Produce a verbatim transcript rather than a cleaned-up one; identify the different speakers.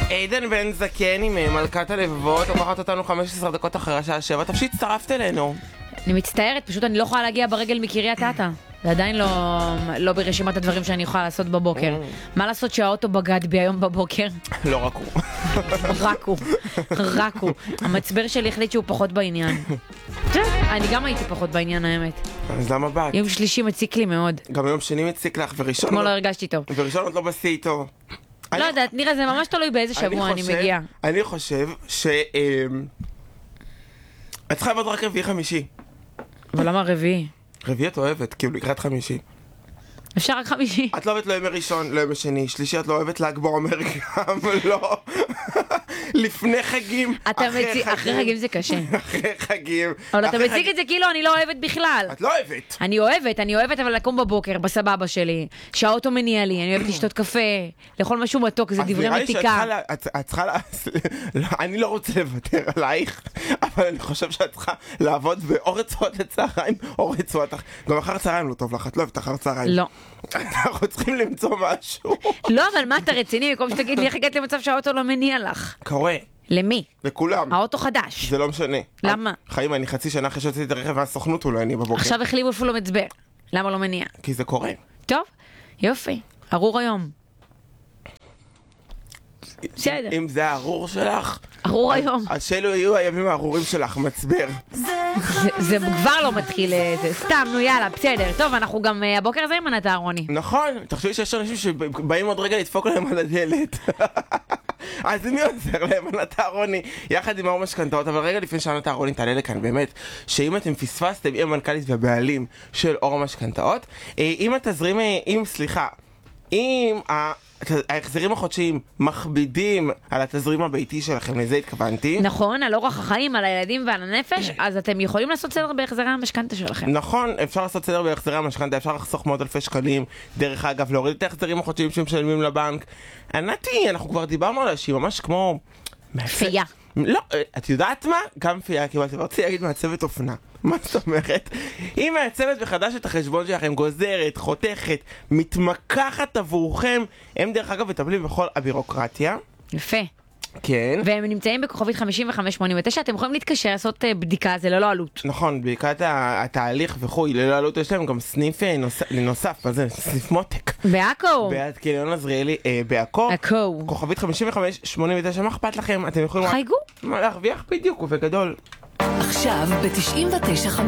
Speaker 1: עדן בן זקן עם מלכת הלבבות, לוקחת אותנו חמש עשרה דקות אחרי השעה שבע. טוב שהצטרפת אלינו.
Speaker 2: אני מצטערת, פשוט אני לא יכולה להגיע ברגל מקריית אתא. זה עדיין לא, לא ברשימת הדברים שאני יכולה לעשות בבוקר. מה לעשות שהאוטו בגד בי היום בבוקר?
Speaker 1: לא רק הוא.
Speaker 2: רק הוא. רק הוא. המצבר שלי החליט שהוא פחות בעניין. אני גם הייתי פחות בעניין, האמת.
Speaker 1: אז למה באת?
Speaker 2: יום שלישי מציק לי מאוד.
Speaker 1: גם יום שני מציק לך, וראשון...
Speaker 2: כמו לא הרגשתי טוב.
Speaker 1: וראשון עוד לא בשיא איתו.
Speaker 2: לא יודעת, נראה, זה ממש תלוי באיזה שבוע אני מגיעה.
Speaker 1: אני חושב ש... את צריכה לעבוד רק רביעי חמישי.
Speaker 2: אבל למה רביעי?
Speaker 1: רביעי את אוהבת, כאילו לקראת חמישי.
Speaker 2: אפשר רק חמישי.
Speaker 1: את לא אוהבת לא ימי ראשון, לא ימי שני. שלישי את לא אוהבת ל"ג בעומר גם, לא. לפני חגים, אחרי חגים.
Speaker 2: אחרי חגים זה קשה.
Speaker 1: אחרי חגים.
Speaker 2: אבל אתה מציג את זה כאילו אני לא אוהבת בכלל.
Speaker 1: את לא אוהבת.
Speaker 2: אני אוהבת, אני אוהבת אבל לקום בבוקר בסבבה שלי, שהאוטו מניע לי, אני אוהבת לשתות קפה, לאכול משהו מתוק, זה דברי מתיקה.
Speaker 1: את צריכה, אני לא רוצה לוותר עלייך, אבל אני חושב שאת צריכה לעבוד או רצועות לצהריים, או רצועות... גם אחר צהריים לא טוב לך, את לא אוהבת אחר צהריים.
Speaker 2: לא.
Speaker 1: אנחנו צריכים למצוא משהו.
Speaker 2: לא, אבל מה אתה רציני? במקום שתגיד לי איך הגעת למצב שהאוטו לא מניע לך.
Speaker 1: קורה.
Speaker 2: למי?
Speaker 1: לכולם.
Speaker 2: האוטו חדש.
Speaker 1: זה לא משנה.
Speaker 2: למה?
Speaker 1: חיים, אני חצי שנה אחרי שהוצאתי את הרכב מהסוכנות, הוא לא הניע בבוקר.
Speaker 2: עכשיו החליבו אפילו מצבר. למה לא מניע?
Speaker 1: כי זה קורה.
Speaker 2: טוב, יופי. ארור היום. בסדר.
Speaker 1: אם זה הארור שלך...
Speaker 2: ארור היום.
Speaker 1: אז שאלו יהיו הימים הארורים שלך, מצבר.
Speaker 2: זה כבר לא מתחיל, זה סתם, נו יאללה, בסדר. טוב, אנחנו גם הבוקר הזה עם מנת הארוני.
Speaker 1: נכון, תחשבי שיש אנשים שבאים עוד רגע לדפוק להם על הדלת. אז מי עוזר להם מנת הארוני? יחד עם האור משכנתאות, אבל רגע לפני שהמנת הארוני תעלה לכאן, באמת, שאם אתם פספסתם, אם המנכ"לית והבעלים של אור משכנתאות, אם התזרים, אם, סליחה, אם ההחזרים החודשיים מכבידים על התזרים הביתי שלכם, לזה התכוונתי.
Speaker 2: נכון, על אורח החיים, על הילדים ועל הנפש, אז אתם יכולים לעשות סדר בהחזרי המשכנתה שלכם.
Speaker 1: נכון, אפשר לעשות סדר בהחזרי המשכנתה, אפשר לחסוך מאות אלפי שקלים, דרך אגב, להוריד את ההחזרים החודשיים שמשלמים לבנק. ענתי, אנחנו כבר דיברנו עליה שהיא ממש כמו...
Speaker 2: פייה.
Speaker 1: לא, את יודעת מה? גם פייה, כי אני רוצה להגיד מעצבת אופנה. מה זאת אומרת? היא מעצבת מחדש את החשבון שלכם, גוזרת, חותכת, מתמקחת עבורכם. הם דרך אגב מטפלים בכל הבירוקרטיה.
Speaker 2: יפה.
Speaker 1: כן.
Speaker 2: והם נמצאים בכוכבית חמישים וחמש שמונים ותשע, אתם יכולים להתקשר, לעשות בדיקה, זה ללא עלות.
Speaker 1: נכון, בדיקת התהליך וכו', ללא עלות יש להם גם סניף נוסף, מה זה? סניף מותק.
Speaker 2: בעכו.
Speaker 1: בעד קניון עזריאלי, בעכו.
Speaker 2: עכו.
Speaker 1: כוכבית חמישים וחמש שמונים ותשע, מה אכפת לכם? אתם יכולים...
Speaker 2: חייגו.
Speaker 1: להרוויח בדיוק ובגדול.
Speaker 3: עכשיו ב-תשעים ותשע